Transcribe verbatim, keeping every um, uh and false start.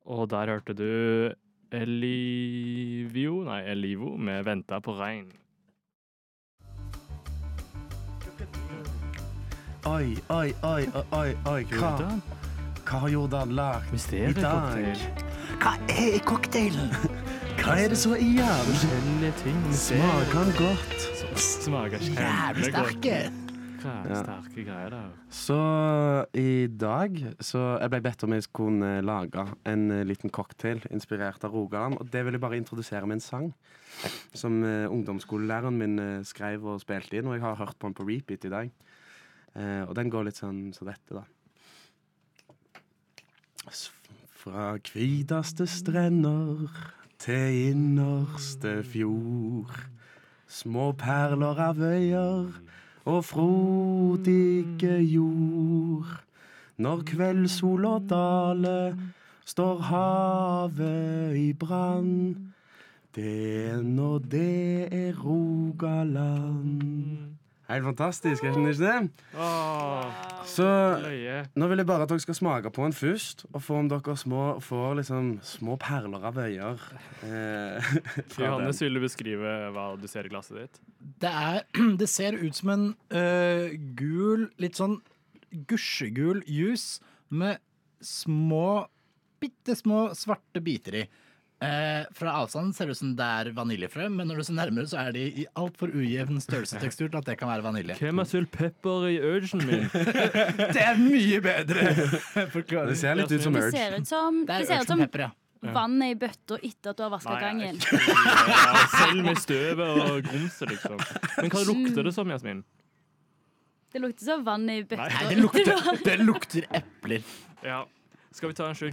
Og der hørte du Elivio, nei, Elivo med Venta på regn. Oi, oi, oi, oi, oi, hva, Jordan? hva har Jordan lagt i dag? Mysteriecocktail. Hva er i cocktailen? Hva er det så i den? Forskjellige ting. Smaker den godt? Som smaker Jævlig kjempegodt. sterke. Hva er Ja. sterke greier der? Så i dag, så jeg ble bedt om jeg kunne lage en eh, liten cocktail inspirert av Rogaland, og det vil jeg bare introdusere med en sang som eh, ungdomsskolelæreren min eh, skrev og spilte inn, og jeg har hørt på den på repeat i dag. Eh, og den går litt sånn som dette da. S- Fra kvidaste strender til innerste fjord, små perler av øyer og frodige jord. Når kveldssola daler, står havet i brann. Det er når det er Rogaland. Helt fantastisk, er det ikke det? Åh, Så løye. nå vil jeg bare at dere skal smake på den først, og få om dere små, får liksom små perler av øyer. Eh, fra Johannes, den. vil du beskrive hva du ser i glasset ditt? Det, er, det ser ut som en øh, gul, litt sånn gusjegul juice med små, bitte små svarte biter i. Eh, fra avstand ser det ut som det er vaniljefrø, men når du ser nærmere så er de i alt for ujevn størrelsetekstur til at det kan være vanilje. Hvem har sylt pepper i urgen min? Det er mye bedre! Forklaring. Det ser litt ut som Det urge. ser ut som, Det det er ser ut urge som med pepper, ja. vannet i bøtta etter at du har vasket Nei, gangen. ja, selv med støvet og grumset, liksom. Men hva lukter det som, Jasmin? Det lukter som vann i bøtta. Nei, det lukter, det lukter epler. Ja. Skal vi ta en slurk